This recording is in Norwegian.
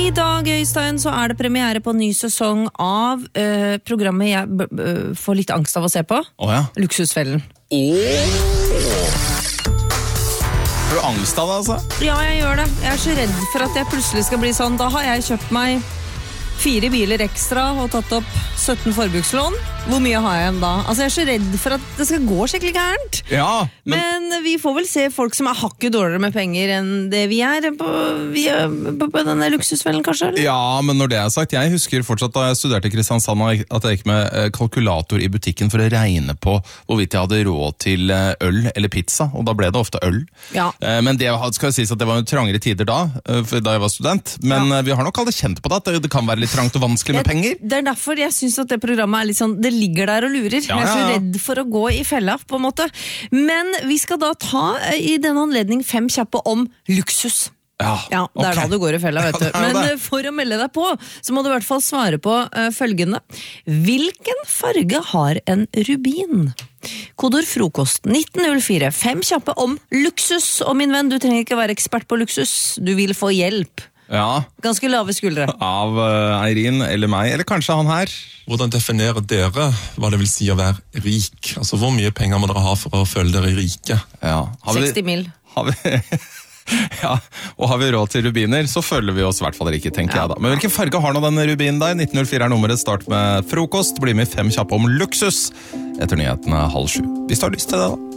I dag, Øystein, så det premiere på ny sesong av programmet jeg får litt angst av å se på. Ja. Luksusfellen. Har du angst av det, altså? Ja, jeg gjør det. Jeg så redd for at jeg plutselig skal bli sånn. Da har jeg kjøpt meg 4 biler ekstra og tatt opp 17 forbrukslån. Hvor mye har jeg igjen da? Altså, jeg så redd for at det skal gå skikkelig gærent. Ja, men vi får vel se folk som hakket dårligere med penger enn det vi på denne luksusfellen, kanskje? Eller? Ja, men når det sagt, jeg husker fortsatt da jeg studerte i Kristiansand at jeg gikk med kalkulator i butikken for å regne på hvorvidt jeg hadde råd til øl eller pizza, og da ble det ofte øl. Ja. Men det skal jo sies at det var trangere tider da jeg var student, men vi har nok alle kjent på det, at det kan være litt trangt og vanskelig med penger. Det derfor jeg synes at det programmet litt sånn, det ligger der og lurer. Jeg så redd for å gå i fella, på en måte. Men vi skal da ta i denne anledning 5 kjappe om luksus. Ja, det da du går i fella, vet du. Men for å melde deg på, så må du i hvert fall svare på følgende. Hvilken farge har en rubin? Kodord frokost 1904. 5 kjappe om luksus. Og min venn, du trenger ikke være ekspert på luksus. Du vil få hjelp. Ja. Ganske lave skuldre. Av Eirin eller meg, eller kanskje han her. Hvordan definerer dere hva det vil si å være rik? Altså, hvor mye penger må dere ha for å føle dere rike? Ja. 60 mil. Ja, og har vi råd til rubiner, så føler vi oss i hvert fall rike, tenker jeg da. Men hvilken farge har nå denne rubinen der? 1904 nummeret, start med frokost. Bli med 5 kjappe om luksus etter nyhetene 6:30. Hvis du har lyst til det da.